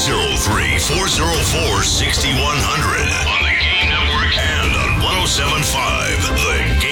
603-404-6100 on the Game Network and on 107.5 The Game.